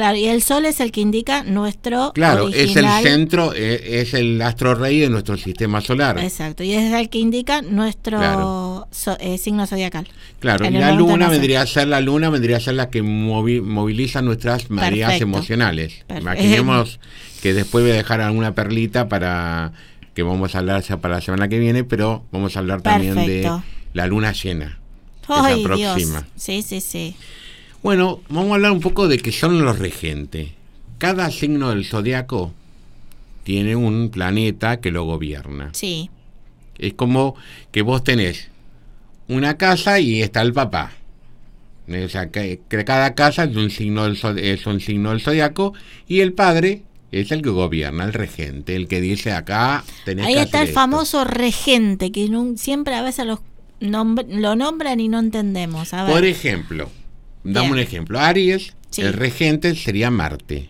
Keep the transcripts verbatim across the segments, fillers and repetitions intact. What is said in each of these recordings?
Claro, y el Sol es el que indica nuestro Claro, original... es el centro, es, es el astro rey de nuestro sistema solar. Exacto, y es el que indica nuestro Claro. so, eh, signo zodiacal. Claro, en y el la momento de luna nacer. vendría a ser la luna vendría a ser la que movi- moviliza nuestras mareas Perfecto. emocionales. Perfecto. Imaginemos que después voy a dejar alguna perlita para que vamos a hablar ya para la semana que viene, pero vamos a hablar también Perfecto. de la luna llena. Que Ay, se aproxima. Dios. Sí, sí, sí. Bueno, vamos a hablar un poco de qué son los regentes. Cada signo del zodiaco tiene un planeta que lo gobierna. Sí. Es como que vos tenés una casa y está el papá. O sea, que, que cada casa es un signo del zo- es un signo del zodiaco y el padre es el que gobierna, el regente, el que dice acá tenés Ahí que está hacer el esto. famoso regente, que no- siempre a veces los nombr- lo nombran y no entendemos. A ver. Por ejemplo, dame Bien. un ejemplo. Aries, Sí. el regente sería Marte.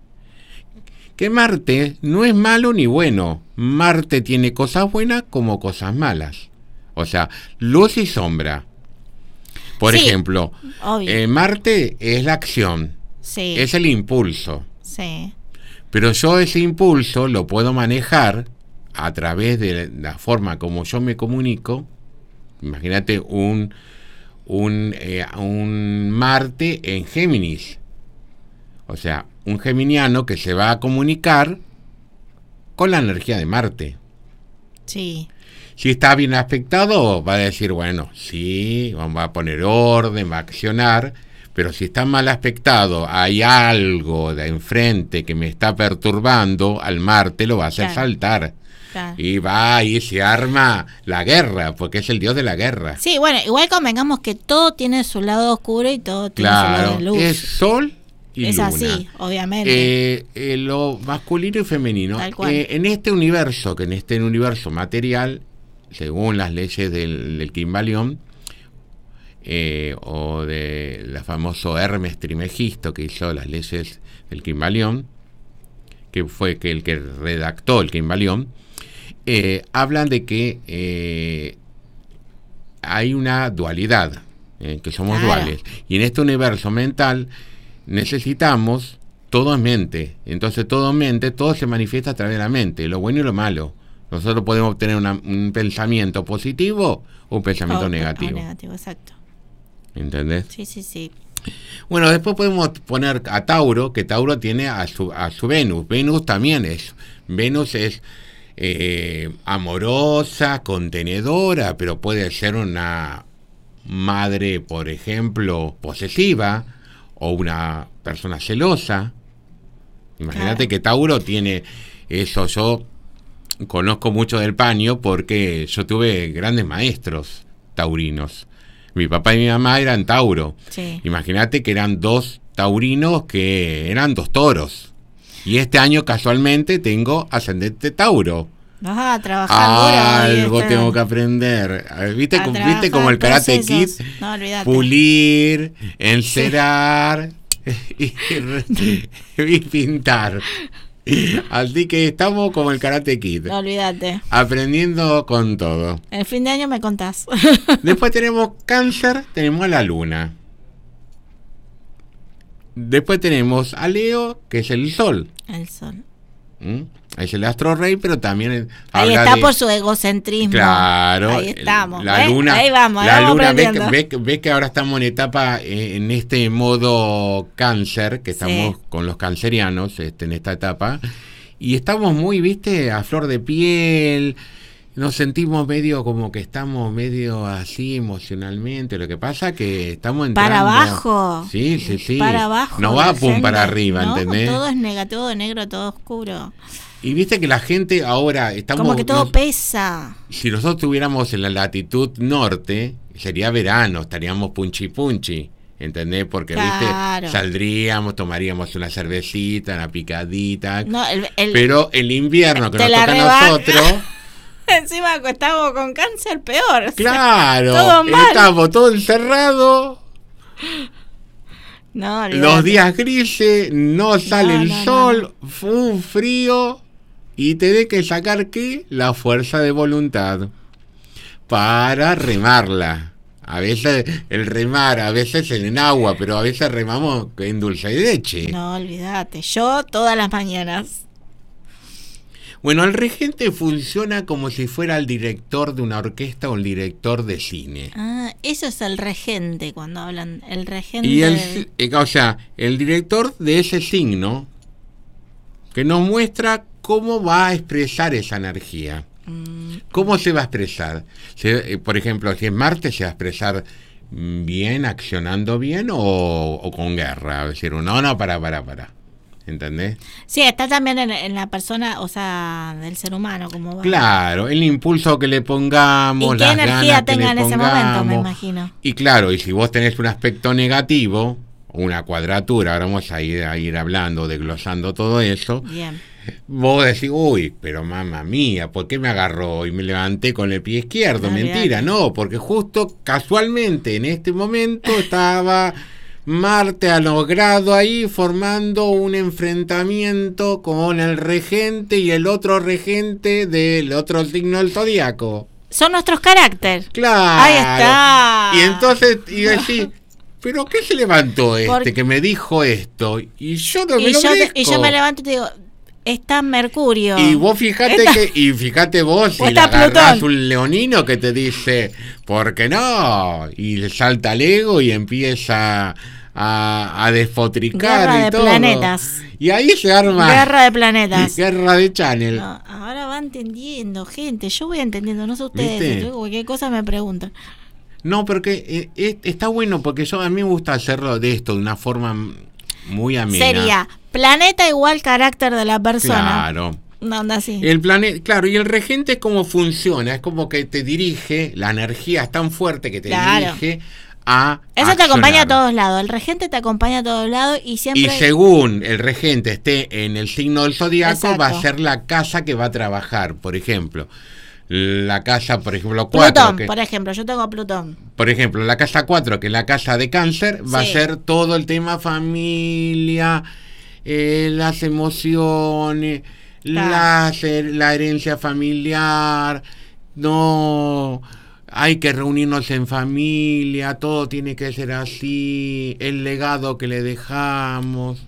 Que Marte no es malo ni bueno. Marte tiene cosas buenas como cosas malas. O sea, luz y sombra. Por Sí, ejemplo, obvio. eh, Marte es la acción, sí, es el impulso. sí. Pero yo ese impulso lo puedo manejar a través de la forma como yo me comunico. Imagínate un, un, eh, un Marte en Géminis. O sea, un geminiano que se va a comunicar con la energía de Marte. Sí. Si está bien aspectado, va a decir, bueno, sí, va a poner orden, va a accionar. Pero si está mal aspectado, hay algo de enfrente que me está perturbando, al Marte lo va a hacer Claro. saltar. Claro. Y va y se arma la guerra, porque es el dios de la guerra. Sí, bueno, igual convengamos que todo tiene su lado oscuro y todo tiene su lado Claro, de luz. es sol y Es luna. así, obviamente. Eh, eh, lo masculino y femenino. Tal cual. Eh, en este universo, que en este universo material, según las leyes del, del Kimbalión, eh, o del famoso Hermes Trimegisto, que hizo las leyes del Kimbalión, que fue que el que redactó el Kimbalión, eh, hablan de que eh, hay una dualidad, eh, que somos Claro. duales. Y en este universo mental necesitamos, todo es mente. Entonces todo mente, todo se manifiesta a través de la mente, lo bueno y lo malo. Nosotros podemos obtener una, un pensamiento positivo o un pensamiento O- o negativo. negativo, exacto. ¿Entendés? Sí, sí, sí. Bueno, después podemos poner a Tauro, que Tauro tiene a su, a su Venus. Venus también es. Venus es eh, amorosa, contenedora, pero puede ser una madre, por ejemplo, posesiva, o una persona celosa. Imagínate Claro. que Tauro tiene eso. Yo conozco mucho del paño porque yo tuve grandes maestros taurinos. Mi papá y mi mamá eran Tauro. Sí. Imagínate que eran dos taurinos que eran dos toros. Y este año casualmente tengo ascendente Tauro. Vas a trabajar duro. Algo ¿viste? tengo que aprender. ¿Viste, A como- trabajar ¿viste como el Karate Kid? procesos. No, olvídate. Pulir, encerar y, y pintar. Así que estamos como el Karate Kid. No, olvídate. Aprendiendo con todo. El fin de año me contás. Después tenemos Cáncer, tenemos a la Luna. Después tenemos a Leo, que es el Sol. El sol. ¿Mm? Es el astro rey, pero también Ahí habla está de... por su egocentrismo. Claro. Ahí estamos. La ¿ves? luna, Ahí vamos, ahí la vamos luna, ves, aprendiendo. ves- ves que ahora estamos en etapa, eh, en este modo cáncer, que estamos Sí. con los cancerianos, este, en esta etapa, y estamos muy, viste, a flor de piel, nos sentimos medio como que estamos medio así emocionalmente, lo que pasa que estamos entrando... Para abajo. Sí, sí, sí. Para abajo. No va la pum gente. para arriba, No, ¿entendés? todo es negativo, todo negro, todo oscuro. Y viste que la gente ahora estamos... Como que todo nos- pesa. Si nosotros estuviéramos en la latitud norte, sería verano, estaríamos punchi punchi, ¿entendés? Porque, Claro. viste, saldríamos, tomaríamos una cervecita, una picadita, No, el, el- pero el invierno que te nos la toca a rebaja. nosotros, Encima estamos con cáncer peor. o sea, claro, todo mal. estamos todos encerrados, No, olvídate. los días grises, no sale No, el no, no, sol, fu- un frío, y tenés que sacar, ¿qué? La fuerza de voluntad para remarla A veces el remar, a veces en agua, pero a veces remamos en dulce de leche. No, olvídate, yo todas las mañanas. Bueno, el regente funciona como si fuera el director de una orquesta o el director de cine. Ah, eso es el regente cuando hablan, el regente. Y el, o sea, el director de ese signo que nos muestra cómo va a expresar esa energía. Mm. ¿Cómo se va a expresar? Se, por ejemplo, si es Marte, se va a expresar bien, accionando bien o, o con guerra. Es decir, no, no, para, para, para. ¿Entendés? Sí, está también en, en la persona, o sea, del ser humano, como va. Claro, el impulso que le pongamos, y qué las energía ganas tenga que en le ese pongamos. momento, me imagino. Y claro, y si vos tenés un aspecto negativo, una cuadratura, ahora vamos a ir, a ir hablando, desglosando todo eso. Bien. Vos decís, uy, pero mamá mía, ¿por qué me agarró y me levanté con el pie izquierdo? No, Mentira, bien. no, porque justo casualmente en este momento estaba Marte ha logrado ahí formando un enfrentamiento con el regente y el otro regente del otro signo del zodiaco. Son nuestros caracteres. Claro. Ahí está. Y entonces iba a decir, ¿pero qué se levantó este Por... que me dijo esto? Y yo no me y lo yo, merezco. te, y yo me levanto y te digo, está Mercurio. Y vos fíjate está... que, y fíjate vos, si le agarrás un leonino que te dice, ¿por qué no? Y le salta el ego y empieza a, a despotricar. Guerra y de todo. planetas. Y ahí se arma. Guerra de planetas. Guerra de Channel. No, ahora va entendiendo, gente. Yo voy entendiendo, no sé ustedes. Yo cualquier cosa me preguntan. No, porque eh, eh, está bueno, porque yo a mí me gusta hacerlo de esto de una forma muy amena. Sería planeta igual carácter de la persona. Claro. No, anda así. El planeta, claro, y el regente es como funciona, es como que te dirige, la energía es tan fuerte que te claro. dirige a Eso accionar. te acompaña a todos lados, el regente te acompaña a todos lados y siempre... Y según el regente esté en el signo del zodiaco, exacto. va a ser la casa que va a trabajar, por ejemplo. La casa, por ejemplo, cuatro. Plutón, que, por ejemplo, yo tengo Plutón. Por ejemplo, la casa cuatro, que es la casa de Cáncer, va sí. a ser todo el tema familia, eh, las emociones, claro. la, la herencia familiar, no... Hay que reunirnos en familia, todo tiene que ser así, el legado que le dejamos.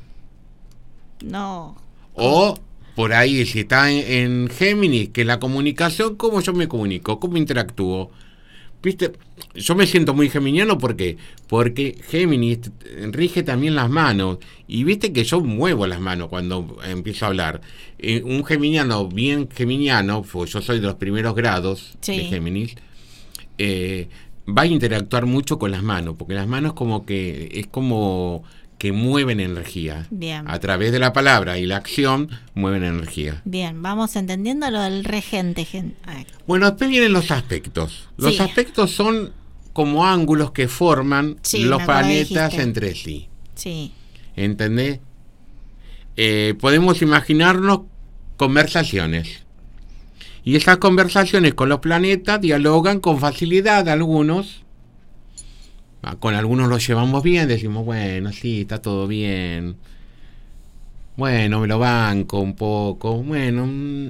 No. O por ahí, si está en, en Géminis, que la comunicación, ¿cómo yo me comunico? ¿Cómo interactúo? ¿Viste? Yo me siento muy geminiano, ¿por qué? Porque Géminis rige también las manos. Y viste que yo muevo las manos cuando empiezo a hablar. Eh, un geminiano bien geminiano, pues yo soy de los primeros grados sí. de Géminis, Eh, va a interactuar mucho con las manos, porque las manos como que es como que mueven energía. Bien. A través de la palabra y la acción mueven energía. Bien, vamos entendiendo lo del regente. Gen... Bueno, después vienen los aspectos. Los sí. aspectos son como ángulos que forman sí, los planetas entre sí. Sí. ¿Entendés? Eh, podemos imaginarnos conversaciones. Y esas conversaciones con los planetas dialogan con facilidad algunos. Con algunos los llevamos bien, decimos, bueno, sí, está todo bien. Bueno, me lo banco un poco. Bueno,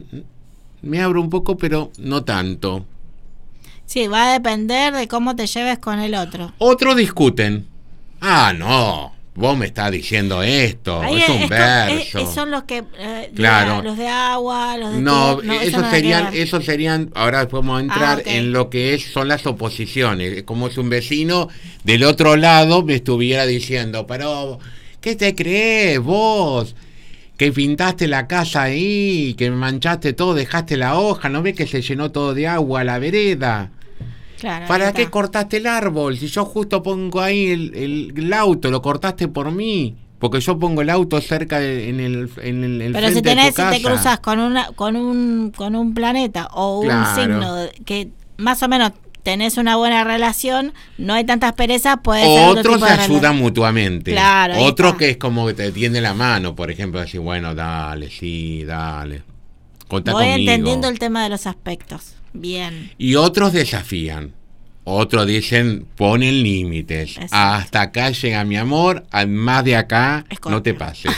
me abro un poco, pero no tanto. Sí, va a depender de cómo te lleves con el otro. Otros discuten. Ah, no. Vos me estás diciendo esto, ahí es un esto, verso. Es, son los que eh, claro. los de agua, los de no, tierra, no, eso, eso serían, eso serían. Ahora podemos entrar ah, okay. en lo que es, son las oposiciones. Es como si un vecino del otro lado me estuviera diciendo, pero ¿qué te crees vos? Que pintaste la casa ahí, que manchaste todo, dejaste la hoja, ¿no ves que se llenó todo de agua la vereda? Claro, ¿para qué cortaste el árbol? Si yo justo pongo ahí el, el, el auto, lo cortaste por mí. Porque yo pongo el auto cerca de, en el, en el, el Pero frente si tenés, de tu casa. si te cruzas con una, con un, con un planeta o claro. un signo que más o menos tenés una buena relación, no hay tantas perezas, puede ser otro Otros tipo se de ayudan relación. mutuamente. Claro, otros que es como que te tiende la mano, por ejemplo, decir, bueno, dale, sí, dale. Contá Voy conmigo. entendiendo el tema de los aspectos. Bien. Y otros desafían. Otros dicen, ponen límites. Exacto. Hasta acá llega mi amor, más de acá Escorpio. No te pases.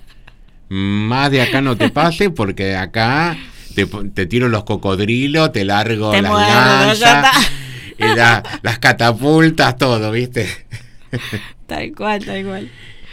Más de acá no te pases porque de acá te, te tiro los cocodrilos, te largo te las lanzas. la, las catapultas, todo, ¿viste? Tal cual, tal cual.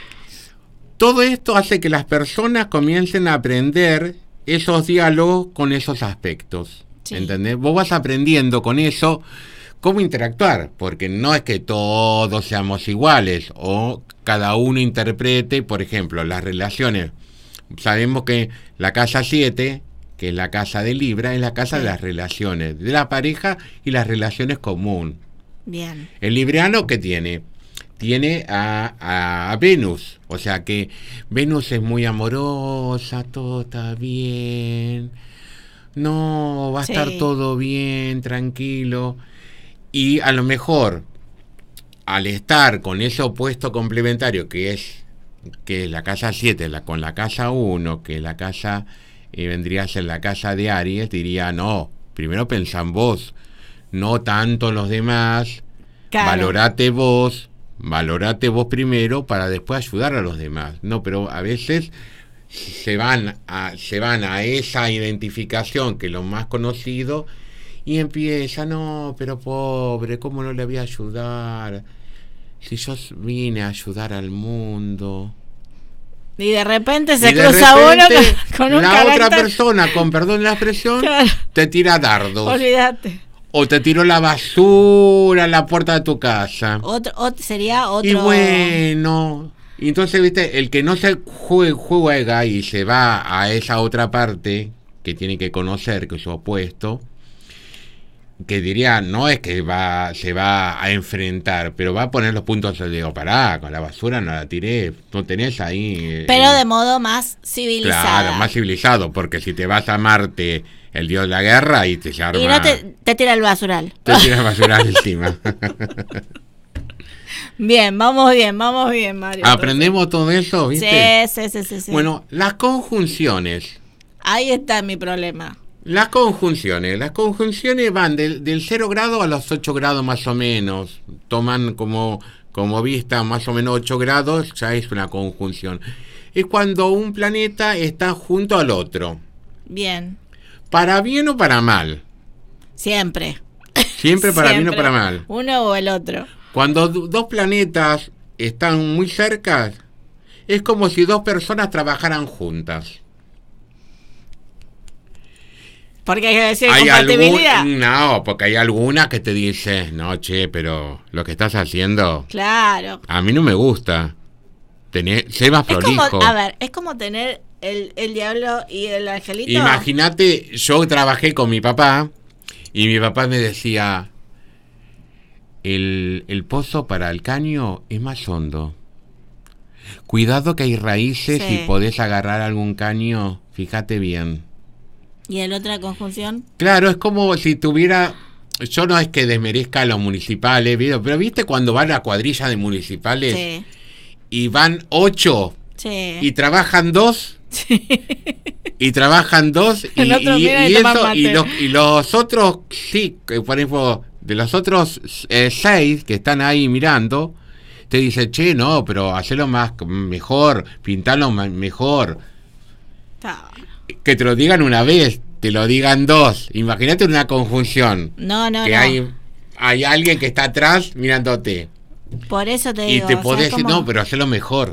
Todo esto hace que las personas comiencen a aprender esos diálogos con esos aspectos. Sí. ¿Entendés? Vos vas aprendiendo con eso cómo interactuar, porque no es que todos seamos iguales o cada uno interprete, por ejemplo, las relaciones. Sabemos que la casa siete, que es la casa de Libra, es la casa sí. de las relaciones, de la pareja y las relaciones común. Bien. El libriano, ¿qué tiene? Tiene a, a, a Venus, o sea que Venus es muy amorosa, todo está bien, no, va a sí. estar todo bien, tranquilo, y a lo mejor al estar con ese opuesto complementario que es que es la casa siete, la, con la casa uno, que la casa eh, vendría a ser la casa de Aries, diría, no, primero pensá en vos, no tanto en los demás, claro. valorate vos, valorate vos primero para después ayudar a los demás. No, pero a veces se van a, se van a esa identificación que es lo más conocido y empieza, no, pero pobre, ¿cómo no le voy a ayudar? Si yo vine a ayudar al mundo. Y de repente se y de cruza repente, uno con, con un la carácter. otra persona, con perdón la expresión, claro. te tira dardos. Olvídate. O te tiró la basura a la puerta de tu casa. Otro, otro sería otro. Y bueno, y entonces, viste, el que no se juega, juega y se va a esa otra parte que tiene que conocer, que es su opuesto, que diría, no es que va se va a enfrentar, pero va a poner los puntos de digo, pará, con la basura no la tiré, no tenés ahí. Pero eh, de modo más civilizado. Claro, más civilizado, porque si te vas a Marte, el dios de la guerra, y te se arma. Y no te, te tira el basural. Te tira el basural encima. Bien, vamos bien, vamos bien, Mario. ¿Aprendemos todo eso, viste? Sí, sí, sí, sí, sí. Bueno, las conjunciones. Ahí está mi problema. Las conjunciones. Las conjunciones van del, del cero grado a los ocho grados más o menos. Toman como, como vista más o menos ocho grados, ya es una conjunción. Es cuando un planeta está junto al otro. Bien. ¿Para bien o para mal? Siempre. Siempre para Siempre. bien o para mal. Uno o el otro. Cuando d- dos planetas están muy cerca, es como si dos personas trabajaran juntas. Porque hay que decir Hay compatibilidad. algún, no, porque hay algunas que te dicen, no, che, pero lo que estás haciendo, Claro. a mí no me gusta. Tener, sé más Es prolijo. como, a ver, es como tener el, el diablo y el angelito. Imagínate, yo trabajé con mi papá y mi papá me decía, el, el pozo para el caño es más hondo. Cuidado que hay raíces Sí. y podés agarrar algún caño, fíjate bien. ¿Y el otra conjunción? Claro, es como si tuviera... Yo no es que desmerezca a los municipales, ¿viste? Pero ¿viste cuando van a cuadrilla de municipales? Sí. Y van ocho Sí. y trabajan dos... Sí. Y trabajan dos y, El otro y, mira y y toma eso, mate. y, los, y los otros, sí, que por ejemplo, de los otros eh, seis que están ahí mirando, te dice, che, no, pero hacelo más, mejor, pintalo ma- mejor. Ta. Que te lo digan una vez, te lo digan dos. Imagínate una conjunción. No, no, que no. hay, hay alguien que está atrás mirándote. Por eso te Y digo. te o sea, podés es decir, como no, pero hacelo mejor.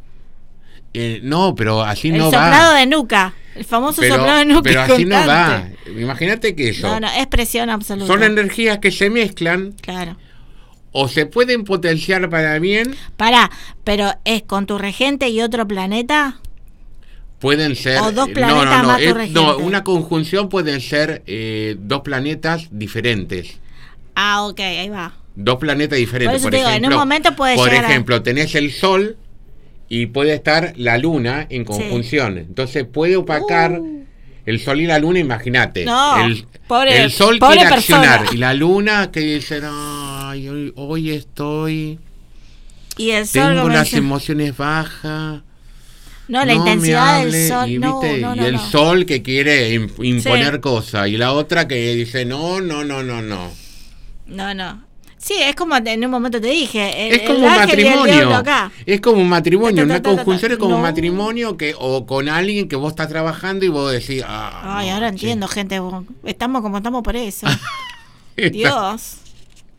Eh, no, pero así el no soplado va. de nuca. El famoso Pero, soplado de nuca. pero así no va. constante. Imagínate que eso. No, no, es presión absoluta. Son energías que se mezclan Claro. o se pueden potenciar para bien, Pará, pero ¿es con tu regente y otro planeta? pueden ser... O dos eh, planetas no, no, no, más tu es- regente. no, una conjunción pueden ser eh, dos planetas diferentes. Ah, ok, ahí va. Dos planetas diferentes. Por eso Por te digo, en ejemplo, un momento puede por llegar a- ejemplo, tenés el Sol y puede estar la Luna en conjunción. Entonces puede opacar Uh. el Sol y la Luna, imagínate. No, el, pobre- el Sol pobre quiere persona. accionar y la Luna que dice, ay, hoy, hoy estoy... Y el sol, Tengo como las dice- emociones bajas. No, la no me intensidad del hable, sol. Y, no, ¿viste? no, y no, el no. sol que quiere im- imponer Sí. cosas. Y la otra que dice, no, no, no, no, no. No, no. Sí, es como en un momento te dije. El, Es como el un ángel y el diablo matrimonio. acá. Es como un matrimonio. Ta, ta, Una ta, ta, ta. conjunción es como un No. matrimonio que o con alguien que vos estás trabajando y vos decís, ah, Ay, no, ahora che. entiendo, gente. Estamos como estamos por eso. Dios.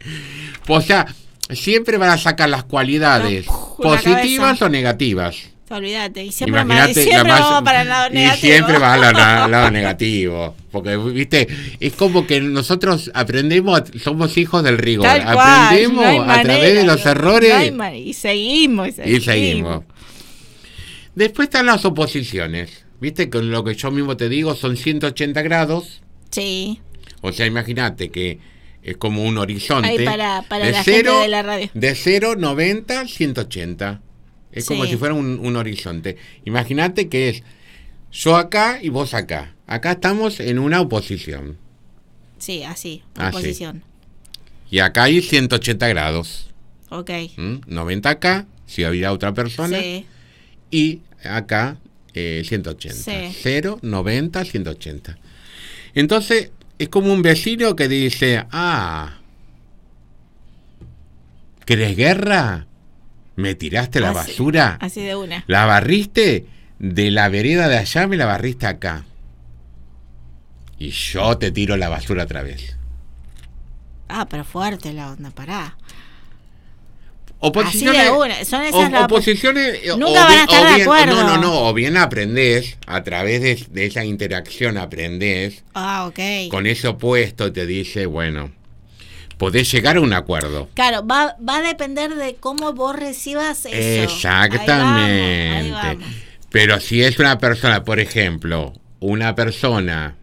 O sea, siempre van a sacar las cualidades No, positivas o negativas. Olvídate, y siempre, Imagínate, y siempre la vamos más- para el lado y negativo. siempre va al lado, al lado negativo. Porque, viste, es como que nosotros aprendemos, somos hijos del rigor. Tal cual, Aprendemos no hay a manera, través de los no- errores no hay man- y seguimos, y seguimos. y seguimos. Después están las oposiciones. Viste, con lo que yo mismo te digo, son ciento ochenta grados. Sí, O sea, imagínate que es como un horizonte. ahí para, para de la cero, gente de la radio. De cero, noventa, ciento ochenta. Es como Sí. si fuera un, un horizonte. Imagínate que es yo acá y vos acá. Acá estamos en una oposición. Sí, así, Así. oposición. Y acá hay ciento ochenta grados. Ok. ¿Mm? noventa acá, si había otra persona. Sí, Y acá eh, ciento ochenta. Sí. cero, noventa, ciento ochenta. Entonces, es como un vecino que dice, ah, ¿querés guerra? ¿Me tiraste la Así- basura? así de una. ¿La barriste? De la vereda de allá me la barriste acá. Y yo te tiro la basura otra vez. Ah, pero fuerte la onda, pará. Oposiciones, Así de una, son esas o- las- oposiciones eh, Nunca o van a bien- estar o de bien- acuerdo. No, no, no, o bien aprendés, a través de, de esa interacción aprendés, Ah, ok. con ese opuesto te dice, bueno, podés llegar a un acuerdo. Claro, va, va a depender de cómo vos recibas eso. Exactamente. Ahí vamos, ahí vamos. Pero si es una persona, por ejemplo, una persona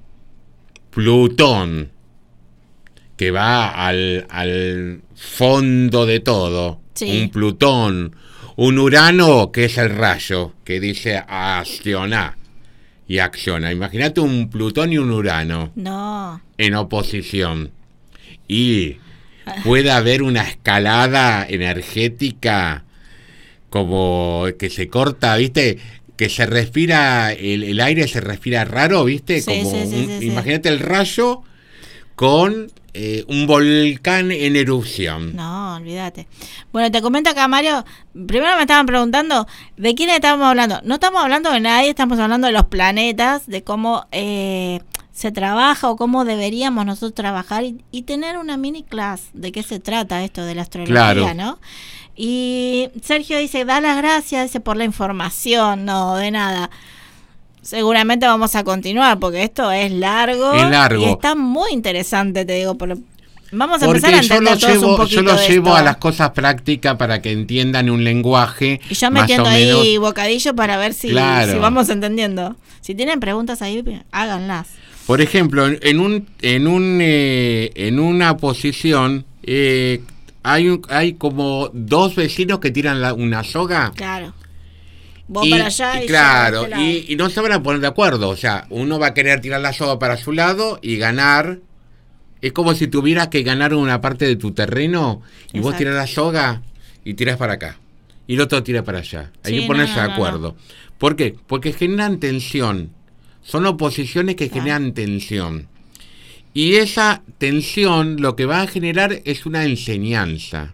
Plutón, que va al, al fondo de todo, Sí. un Plutón, un Urano que es el rayo, que dice acciona y acciona. Imagínate un Plutón y un Urano No. en oposición. Y puede haber una escalada energética como que se corta, ¿viste? Que se respira, el, el aire se respira raro, ¿viste? Sí, Como sí, sí, un- sí, sí. imagínate el rayo con eh, un volcán en erupción. No, olvídate. Bueno, te comento acá, Mario. Primero me estaban preguntando de quién estamos hablando. No estamos hablando de nadie, estamos hablando de los planetas, de cómo eh, se trabaja o cómo deberíamos nosotros trabajar y, y tener una mini clase de qué se trata esto de la astrología, Claro. ¿no? Y Sergio dice, da las gracias dice, por la información. No, de nada. Seguramente vamos a continuar porque esto es largo, Es largo. y está muy interesante, te digo. Por lo- Vamos a Porque empezar a yo entender lo todos un llevo, poquito yo lo de llevo esto. a las cosas prácticas para que entiendan un lenguaje Y yo más metiendo o menos. ahí bocadillo para ver si, Claro. si vamos entendiendo. Si tienen preguntas ahí, háganlas. Por ejemplo, en un en un eh, en una posición eh, hay un, hay como dos vecinos que tiran la- una soga. Claro. Vos Y- para allá y, y yo claro, para este y, lado. y no se van a poner de acuerdo. O sea, uno va a querer tirar la soga para su lado y ganar. Es como si tuvieras que ganar una parte de tu terreno y vos Exacto. tiras la soga y tiras para acá. Y el otro tira para allá. Hay Sí, que ponerse no, no, de no, acuerdo. ¿Por qué? Porque generan tensión. Son oposiciones que Claro. generan tensión. Y esa tensión lo que va a generar es una enseñanza.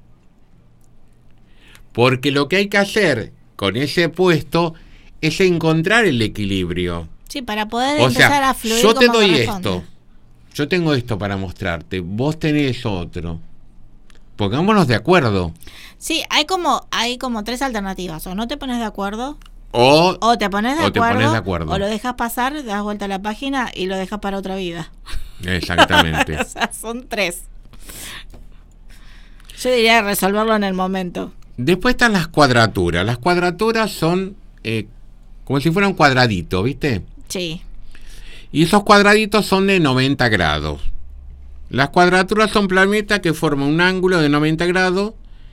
Porque lo que hay que hacer con ese puesto es encontrar el equilibrio. Sí, para poder O empezar sea, a fluir yo te como doy corresponde. esto. Yo tengo esto para mostrarte. Vos tenés otro. Pongámonos de acuerdo. Sí, hay como hay como tres alternativas. O no te pones de acuerdo, O, o te pones de, O te acuerdo, pones de acuerdo. o lo dejas pasar, das vuelta a la página y lo dejas para otra vida. exactamente. O sea, son tres. Yo diría resolverlo en el momento. Después están las cuadraturas. Las cuadraturas son eh, como si fuera un cuadradito, ¿viste? Sí. Y esos cuadraditos son de noventa grados. Las cuadraturas son planetas que forman un ángulo de noventa grados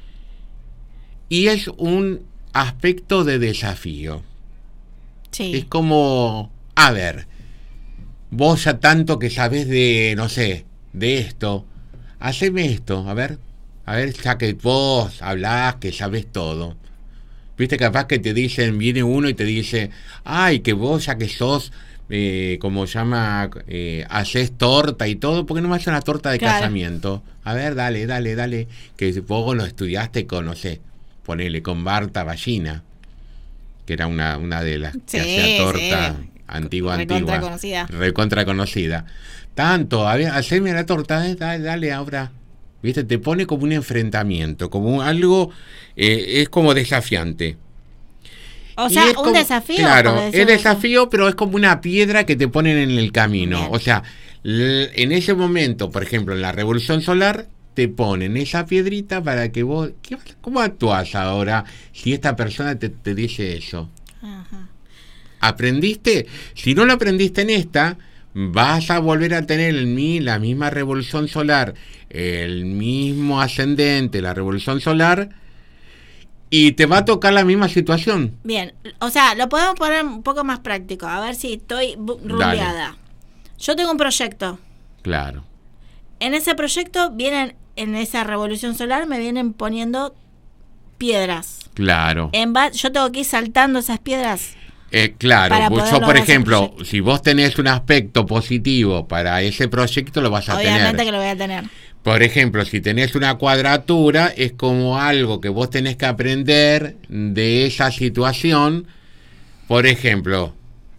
y es un aspecto de desafío. Sí. Es como, a ver, vos ya tanto que sabés de, no sé, de esto, haceme esto, a ver, a ver, ya que vos hablás, que sabés todo. Viste, capaz que te dicen, viene uno y te dice, ay, que vos ya que sos, eh, como llama, eh, haces torta y todo, ¿por qué no me haces una torta de Claro. casamiento? A ver, dale, dale, dale, que vos lo estudiaste con, no sé, ponele con Barta Ballina, que era una, una de las Sí, que hacía torta sí. antigua, Recontra antigua. conocida. Recontra conocida. Tanto, a ver, haceme la torta, eh, dale, dale ahora. ¿viste? Te pone como un enfrentamiento, como algo, eh, es como desafiante. O sea, un como, desafío. Claro, es desafío, pero es como una piedra que te ponen en el camino. Bien. O sea, l- en ese momento, por ejemplo, en la Revolución Solar, te ponen esa piedrita para que vos... ¿qué, ¿Cómo actúas ahora si esta persona te, te dice eso? Ajá. ¿Aprendiste? Si no lo aprendiste en esta, vas a volver a tener el, mi, la misma Revolución Solar, el mismo ascendente, la Revolución Solar... y te va a tocar la misma situación. Bien, o sea, lo podemos poner un poco más práctico, a ver si estoy rumbeada. Yo tengo un proyecto. Claro. En ese proyecto vienen, en esa revolución solar, me vienen poniendo piedras. Claro. En ba- yo tengo que ir saltando esas piedras. Eh, claro, yo por ejemplo, si vos tenés un aspecto positivo para ese proyecto, lo vas a Obviamente tener. Obviamente que lo voy a tener. Por ejemplo, si tenés una cuadratura, es como algo que vos tenés que aprender de esa situación. Por ejemplo,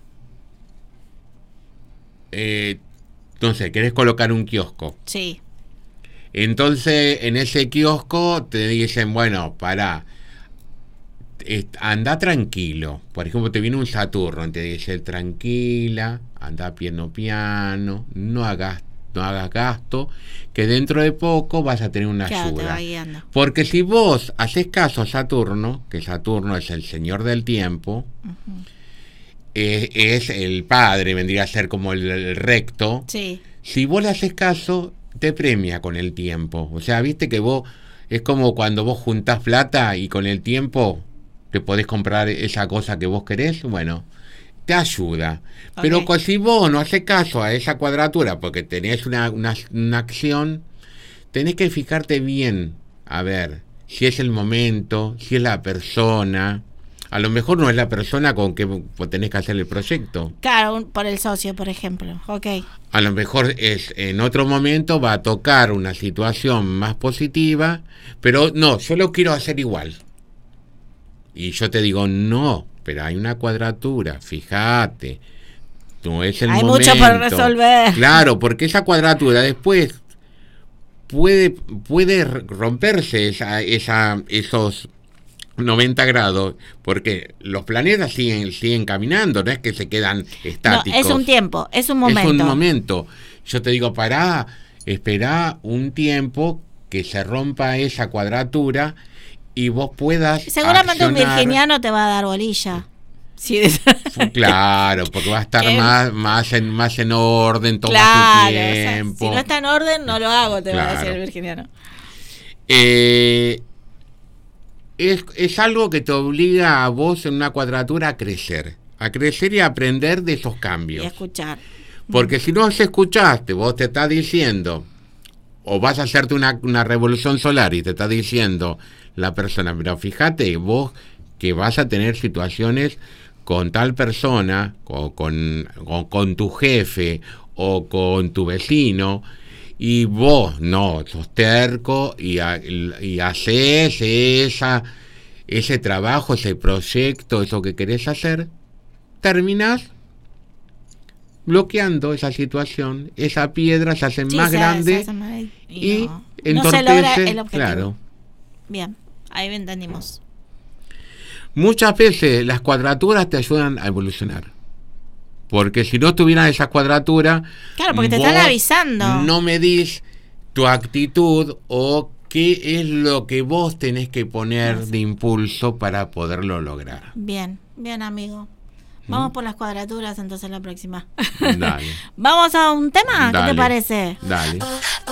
eh, entonces, querés colocar un kiosco. Sí. Entonces, en ese kiosco te dicen, bueno, pará, anda tranquilo. Por ejemplo, te viene un Saturno, te dice, tranquila, anda piano piano, no hagas no hagas gasto, que dentro de poco vas a tener una claro, ayuda. Te va guiando. Porque si vos haces caso a Saturno, que Saturno es el señor del tiempo, uh-huh. es, es el padre, vendría a ser como el, el recto. Sí. Si vos le haces caso, te premia con el tiempo. O sea, viste que vos, es como cuando vos juntás plata y con el tiempo te podés comprar esa cosa que vos querés, bueno, te ayuda. Okay. Pero si vos no haces caso a esa cuadratura porque tenés una, una, una acción, tenés que fijarte bien, a ver, si es el momento, si es la persona. A lo mejor no es la persona con que tenés que hacer el proyecto. Claro, por el socio, por ejemplo. Ok. A lo mejor es en otro momento va a tocar una situación más positiva, pero no, yo lo quiero hacer igual. Y yo te digo, no, pero hay una cuadratura, fíjate, no es el hay momento. Hay mucho por resolver. Claro, porque esa cuadratura después puede puede romperse esa, esa esos noventa grados, porque los planetas siguen siguen caminando, no es que se quedan estáticos. No, es un tiempo, es un momento. Es un momento. Yo te digo, pará, esperá un tiempo que se rompa esa cuadratura y vos puedas seguramente accionar. Un virginiano te va a dar bolilla. Sí. Claro, porque va a estar ¿Qué? más más en más en orden, toma claro, su tiempo. O sea, si no está en orden, no lo hago, te claro. va a decir el virginiano. Eh, es, es algo que te obliga a vos en una cuadratura a crecer, a crecer y a aprender de esos cambios. Y a escuchar. Porque si no se escuchaste, vos te estás diciendo, o vas a hacerte una, una revolución solar y te está diciendo la persona, pero fíjate vos que vas a tener situaciones con tal persona, o con, con, con tu jefe, o con tu vecino, y vos no, sos terco y, y haces esa, ese trabajo, ese proyecto, eso que querés hacer, terminás bloqueando esa situación, esa piedra se hace sí, más se grande hace más y, y no, entorpece, no se logra el objetivo. Claro. Bien, ahí entendimos. Muchas veces las cuadraturas te ayudan a evolucionar. Porque si no tuvieran esas cuadraturas, claro, porque te están avisando. No medís tu actitud o qué es lo que vos tenés que poner no sé. de impulso para poderlo lograr. Bien, bien, amigo. Vamos ¿Mm? por las cuadraturas entonces la próxima. Dale. ¿Vamos a un tema? Dale. ¿Qué te parece? Dale.